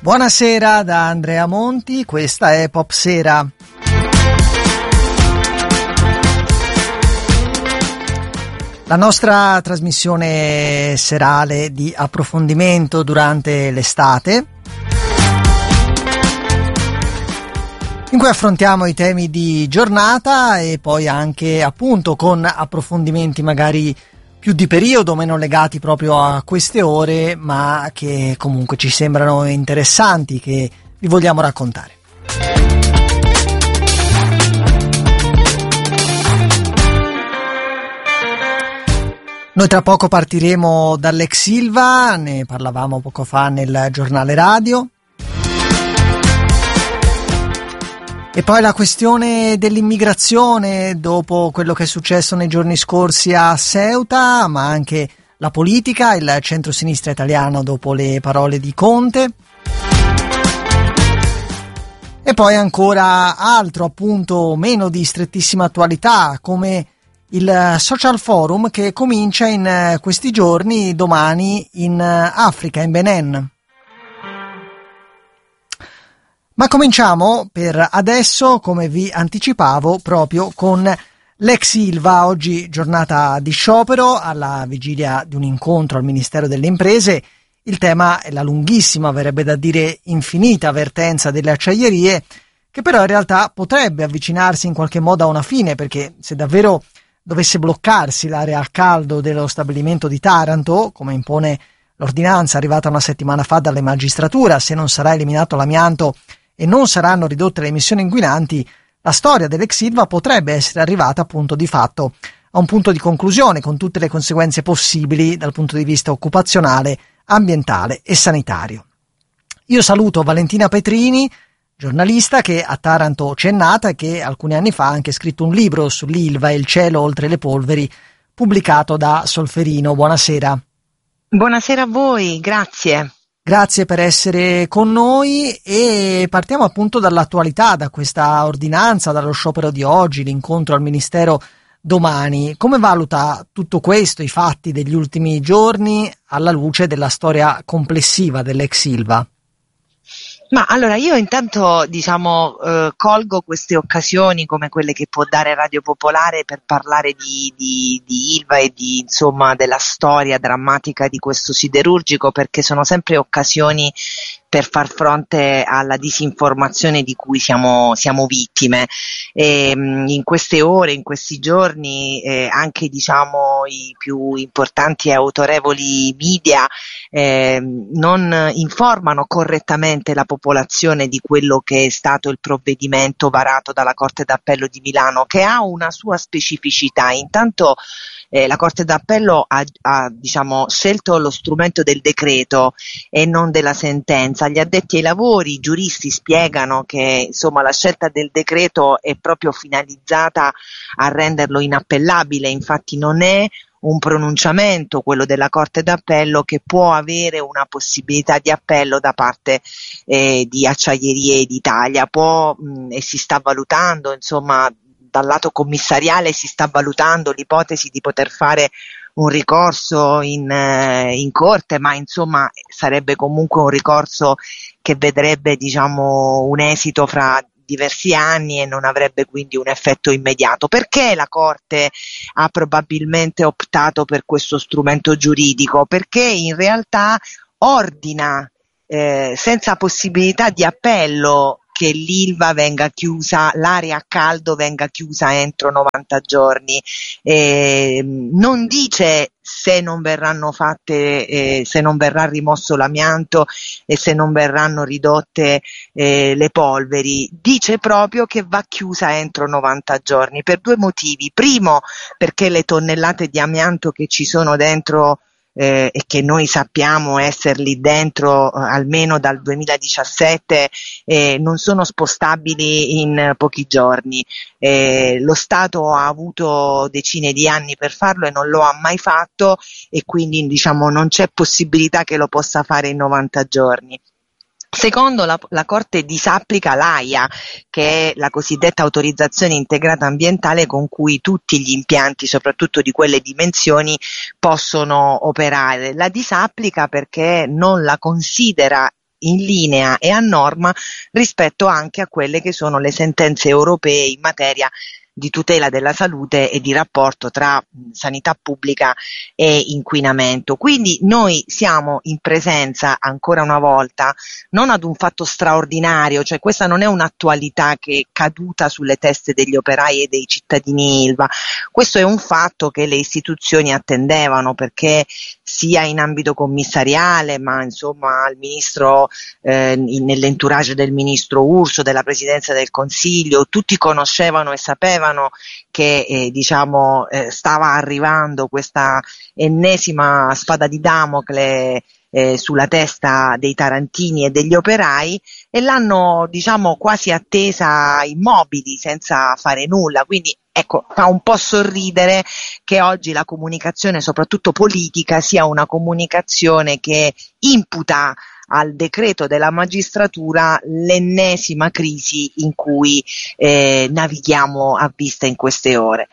Buonasera da Andrea Monti, questa è Popsera. La nostra trasmissione serale di approfondimento durante l'estate, in cui affrontiamo i temi di giornata e poi anche appunto con approfondimenti magari più di periodo, meno legati proprio a queste ore, ma che comunque ci sembrano interessanti, che vi vogliamo raccontare. Noi tra poco partiremo dall'ex Ilva, ne parlavamo poco fa nel giornale radio. E poi la questione dell'immigrazione dopo quello che è successo nei giorni scorsi a Ceuta, ma anche la politica, il centro-sinistra italiano dopo le parole di Conte. E poi ancora altro, appunto, meno di strettissima attualità, come il Social Forum che comincia in questi giorni, domani in Africa, in Benin. Ma cominciamo per adesso, come vi anticipavo, proprio con l'ex Ilva. Oggi giornata di sciopero alla vigilia di un incontro al Ministero delle Imprese. Il tema è la lunghissima, verrebbe da dire infinita, vertenza delle acciaierie, che però in realtà potrebbe avvicinarsi in qualche modo a una fine, perché se davvero dovesse bloccarsi l'area a caldo dello stabilimento di Taranto, come impone l'ordinanza arrivata una settimana fa dalle magistratura, se non sarà eliminato l'amianto e non saranno ridotte le emissioni inquinanti, la storia dell'ex Ilva potrebbe essere arrivata appunto di fatto a un punto di conclusione, con tutte le conseguenze possibili dal punto di vista occupazionale, ambientale e sanitario. Io saluto Valentina Petrini, giornalista che a Taranto c'è nata e che alcuni anni fa ha anche scritto un libro sull'Ilva e il cielo oltre le polveri, pubblicato da Solferino. Buonasera. Buonasera a voi, grazie. Grazie per essere con noi e partiamo appunto dall'attualità, da questa ordinanza, dallo sciopero di oggi, l'incontro al Ministero domani. Come valuta tutto questo, i fatti degli ultimi giorni, alla luce della storia complessiva dell'ex Ilva? Ma allora io intanto colgo queste occasioni come quelle che può dare Radio Popolare per parlare di Ilva e della storia drammatica di questo siderurgico, perché sono sempre occasioni per far fronte alla disinformazione di cui siamo vittime. In queste ore, in questi giorni, anche i più importanti e autorevoli media non informano correttamente la popolazione di quello che è stato il provvedimento varato dalla Corte d'Appello di Milano, che ha una sua specificità. Intanto la Corte d'Appello ha scelto lo strumento del decreto e non della sentenza. Gli addetti ai lavori, i giuristi spiegano che la scelta del decreto è proprio finalizzata a renderlo inappellabile, infatti non è un pronunciamento, quello della Corte d'Appello, che può avere una possibilità di appello da parte di Acciaierie d'Italia. E si sta valutando, dal lato commissariale si sta valutando l'ipotesi di poter fare un ricorso in corte, ma sarebbe comunque un ricorso che vedrebbe un esito fra diversi anni e non avrebbe quindi un effetto immediato. Perché la Corte ha probabilmente optato per questo strumento giuridico? Perché in realtà ordina senza possibilità di appello che l'Ilva venga chiusa, l'area a caldo venga chiusa entro 90 giorni. Non dice se non verranno se non verrà rimosso l'amianto e se non verranno ridotte le polveri, dice proprio che va chiusa entro 90 giorni per due motivi. Primo, perché le tonnellate di amianto che ci sono dentro e che noi sappiamo esserli dentro almeno dal 2017 non sono spostabili in pochi giorni. Lo Stato ha avuto decine di anni per farlo e non lo ha mai fatto, e quindi non c'è possibilità che lo possa fare in 90 giorni. Secondo, la Corte disapplica l'AIA, che è la cosiddetta autorizzazione integrata ambientale con cui tutti gli impianti, soprattutto di quelle dimensioni, possono operare. La disapplica perché non la considera in linea e a norma rispetto anche a quelle che sono le sentenze europee in materia di tutela della salute e di rapporto tra sanità pubblica e inquinamento. Quindi noi siamo in presenza, ancora una volta, non ad un fatto straordinario, cioè questa non è un'attualità che è caduta sulle teste degli operai e dei cittadini Ilva, questo è un fatto che le istituzioni attendevano, perché sia in ambito commissariale, ma insomma al ministro, nell'entourage del ministro Urso, della Presidenza del Consiglio, tutti conoscevano e sapevano che stava arrivando questa ennesima spada di Damocle sulla testa dei tarantini e degli operai, e l'hanno quasi attesa immobili senza fare nulla. Quindi ecco, fa un po' sorridere che oggi la comunicazione, soprattutto politica, sia una comunicazione che imputa al decreto della magistratura l'ennesima crisi in cui navighiamo a vista in queste ore.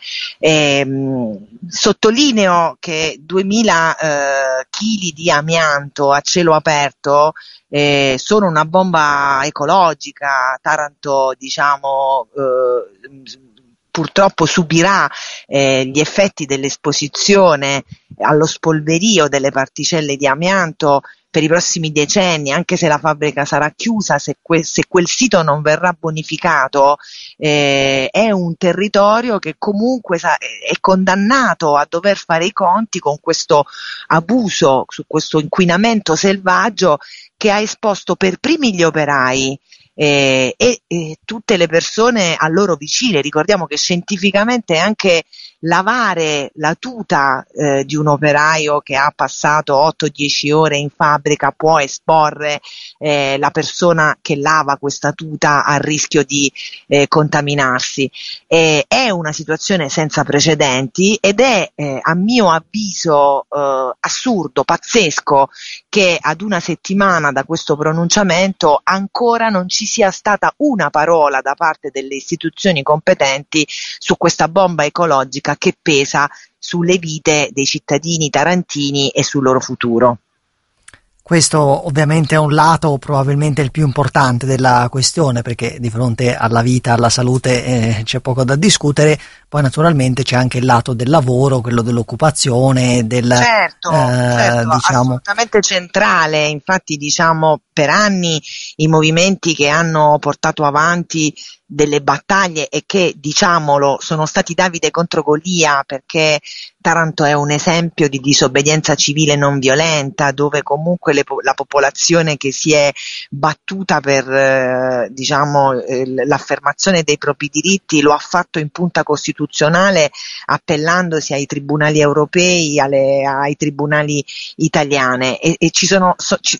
Sottolineo che 2000 chili di amianto a cielo aperto sono una bomba ecologica. Taranto purtroppo subirà gli effetti dell'esposizione allo spolverio delle particelle di amianto per i prossimi decenni, anche se la fabbrica sarà chiusa. Se quel sito non verrà bonificato, è un territorio che comunque è condannato a dover fare i conti con questo abuso, su questo inquinamento selvaggio che ha esposto per primi gli operai e tutte le persone a loro vicine. Ricordiamo che scientificamente anche lavare la tuta di un operaio che ha passato 8-10 ore in fabbrica può esporre la persona che lava questa tuta al rischio di contaminarsi. È una situazione senza precedenti ed è a mio avviso assurdo, pazzesco, che ad una settimana da questo pronunciamento ancora non ci sia stata una parola da parte delle istituzioni competenti su questa bomba ecologica che pesa sulle vite dei cittadini tarantini e sul loro futuro. Questo ovviamente è un lato probabilmente il più importante della questione, perché di fronte alla vita, alla salute c'è poco da discutere. Poi naturalmente c'è anche il lato del lavoro, quello dell'occupazione, certo, assolutamente centrale. Infatti per anni i movimenti che hanno portato avanti delle battaglie e che, diciamolo, sono stati Davide contro Golia, perché Taranto è un esempio di disobbedienza civile non violenta, dove comunque la popolazione che si è battuta per l'affermazione dei propri diritti lo ha fatto in punta costituzionale, appellandosi ai tribunali europei, ai tribunali italiani, e ci sono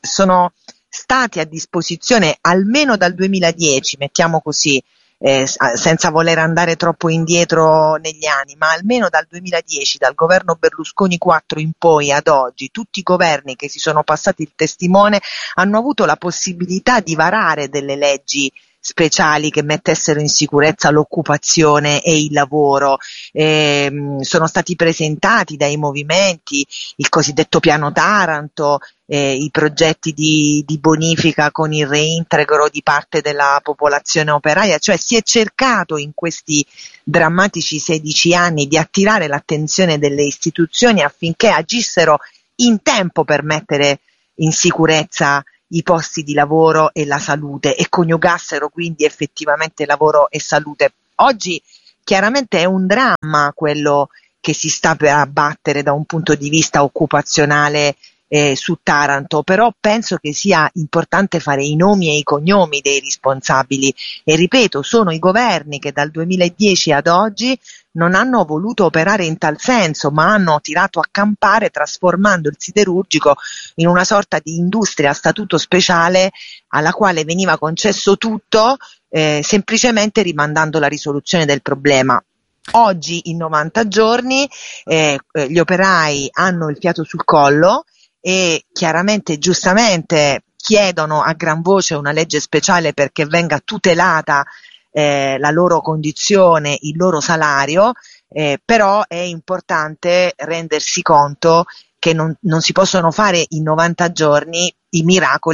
stati a disposizione almeno dal 2010, mettiamo così, senza voler andare troppo indietro negli anni, ma almeno dal 2010, dal governo Berlusconi 4 in poi ad oggi, tutti i governi che si sono passati il testimone hanno avuto la possibilità di varare delle leggi speciali che mettessero in sicurezza l'occupazione e il lavoro. Sono stati presentati dai movimenti il cosiddetto piano Taranto, i progetti di bonifica con il reintegro di parte della popolazione operaia, cioè si è cercato in questi drammatici 16 anni di attirare l'attenzione delle istituzioni affinché agissero in tempo per mettere in sicurezza i posti di lavoro e la salute e coniugassero quindi effettivamente lavoro e salute. Oggi chiaramente è un dramma quello che si sta per abbattere da un punto di vista occupazionale su Taranto, però penso che sia importante fare i nomi e i cognomi dei responsabili, e ripeto, sono i governi che dal 2010 ad oggi non hanno voluto operare in tal senso, ma hanno tirato a campare trasformando il siderurgico in una sorta di industria a statuto speciale alla quale veniva concesso tutto, semplicemente rimandando la risoluzione del problema. Oggi in 90 giorni gli operai hanno il fiato sul collo e chiaramente giustamente chiedono a gran voce una legge speciale perché venga tutelata la loro condizione, il loro salario, però è importante rendersi conto che non si possono fare in 90 giorni i miracoli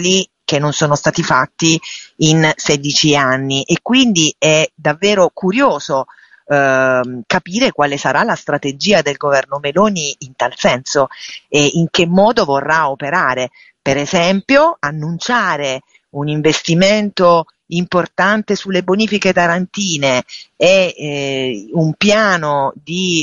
che non sono stati fatti in 16 anni, e quindi è davvero curioso capire quale sarà la strategia del governo Meloni in tal senso e in che modo vorrà operare. Per esempio, annunciare un investimento importante sulle bonifiche tarantine e un piano di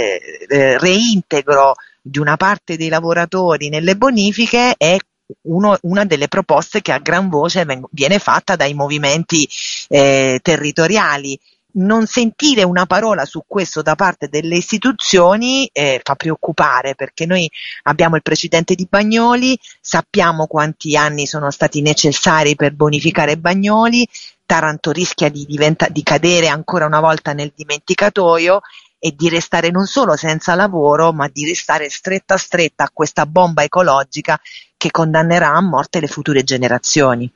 reintegro di una parte dei lavoratori nelle bonifiche è una delle proposte che a gran voce viene fatta dai movimenti territoriali. Non sentire una parola su questo da parte delle istituzioni fa preoccupare, perché noi abbiamo il precedente di Bagnoli, sappiamo quanti anni sono stati necessari per bonificare Bagnoli, Taranto rischia di cadere ancora una volta nel dimenticatoio e di restare non solo senza lavoro, ma di restare stretta a questa bomba ecologica che condannerà a morte le future generazioni.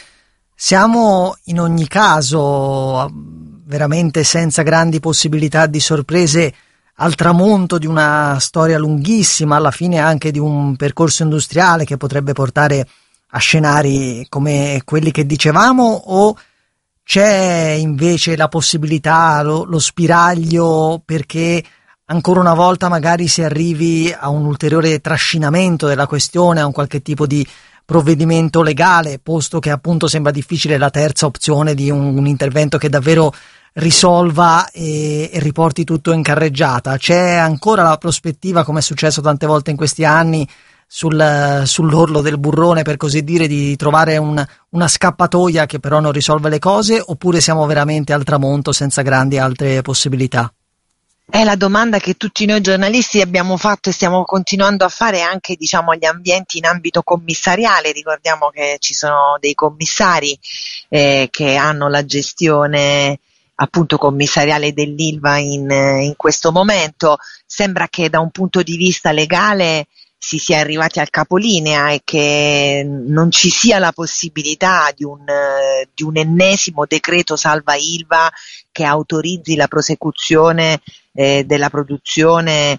Siamo in ogni caso veramente senza grandi possibilità di sorprese al tramonto di una storia lunghissima, alla fine anche di un percorso industriale che potrebbe portare a scenari come quelli che dicevamo, o c'è invece la possibilità, lo spiraglio, perché ancora una volta magari si arrivi a un ulteriore trascinamento della questione, a un qualche tipo di provvedimento legale, posto che appunto sembra difficile la terza opzione di un intervento che davvero risolva e riporti tutto in carreggiata? C'è ancora la prospettiva, come è successo tante volte in questi anni, sull'orlo del burrone, per così dire, di trovare una scappatoia che però non risolve le cose, oppure siamo veramente al tramonto senza grandi altre possibilità? È la domanda che tutti noi giornalisti abbiamo fatto e stiamo continuando a fare anche, diciamo, agli ambienti in ambito commissariale. Ricordiamo che ci sono dei commissari che hanno la gestione appunto commissariale dell'Ilva in questo momento. Sembra che da un punto di vista legale si sia arrivati al capolinea e che non ci sia la possibilità di un ennesimo decreto salva Ilva che autorizzi la prosecuzione della produzione,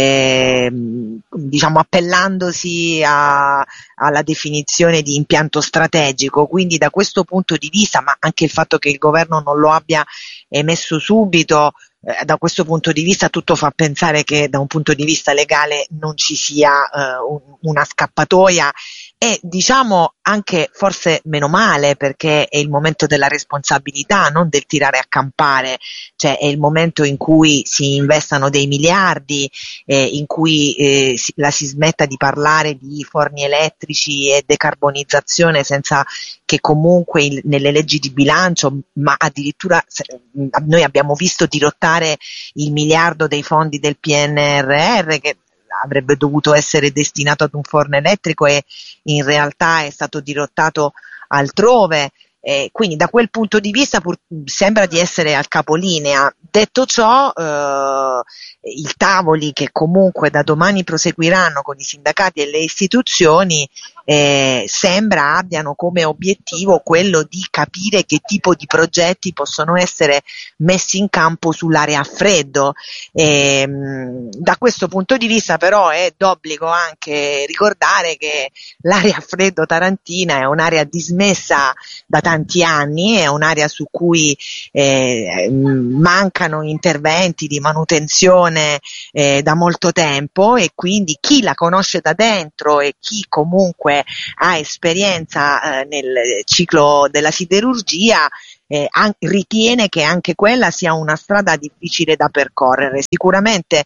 diciamo appellandosi alla definizione di impianto strategico. Quindi da questo punto di vista, ma anche il fatto che il governo non lo abbia emesso subito, da questo punto di vista tutto fa pensare che da un punto di vista legale non ci sia una scappatoia, e diciamo anche forse meno male, perché è il momento della responsabilità, non del tirare a campare, cioè è il momento in cui si investano dei miliardi, in cui si smetta di parlare di forni elettrici e decarbonizzazione senza che comunque nelle leggi di bilancio, ma addirittura noi abbiamo visto dirottare il miliardo dei fondi del PNRR che avrebbe dovuto essere destinato ad un forno elettrico e in realtà è stato dirottato altrove. Quindi da quel punto di vista sembra di essere al capolinea. Detto ciò, i tavoli che comunque da domani proseguiranno con i sindacati e le istituzioni sembra abbiano come obiettivo quello di capire che tipo di progetti possono essere messi in campo sull'area a freddo. Da questo punto di vista però è d'obbligo anche ricordare che l'area a freddo tarantina è un'area dismessa da tanti anni, è un'area su cui mancano interventi di manutenzione da molto tempo, e quindi chi la conosce da dentro e chi comunque ha esperienza nel ciclo della siderurgia ritiene che anche quella sia una strada difficile da percorrere. Sicuramente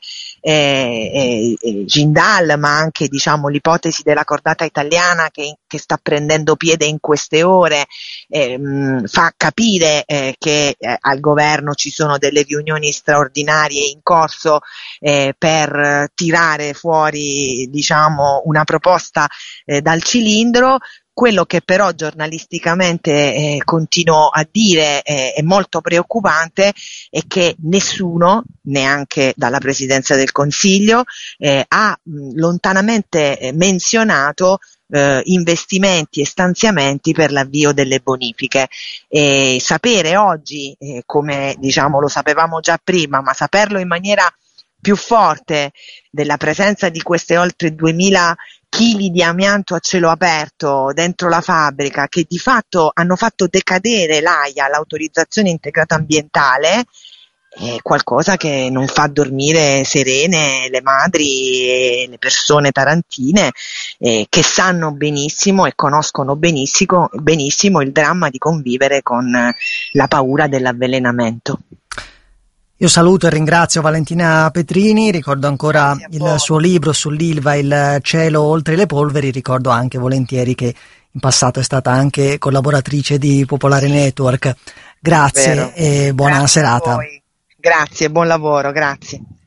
Jindal, ma anche diciamo l'ipotesi della cordata italiana che sta prendendo piede in queste ore fa capire che al governo ci sono delle riunioni straordinarie in corso per tirare fuori diciamo una proposta dal cilindro. Quello che però giornalisticamente continuo a dire è molto preoccupante è che nessuno, neanche dalla Presidenza del Consiglio, ha lontanamente menzionato investimenti e stanziamenti per l'avvio delle bonifiche. Sapere oggi, come diciamo lo sapevamo già prima, ma saperlo in maniera più forte della presenza di queste oltre 2000 chili di amianto a cielo aperto dentro la fabbrica, che di fatto hanno fatto decadere l'AIA, l'autorizzazione integrata ambientale, è qualcosa che non fa dormire serene le madri e le persone tarantine, che sanno benissimo e conoscono benissimo il dramma di convivere con la paura dell'avvelenamento. Io saluto e ringrazio Valentina Petrini, ricordo ancora il suo libro sull'Ilva, Il cielo oltre le polveri, ricordo anche volentieri che in passato è stata anche collaboratrice di Popolare Network. Grazie e buona serata. Grazie, buon lavoro, grazie.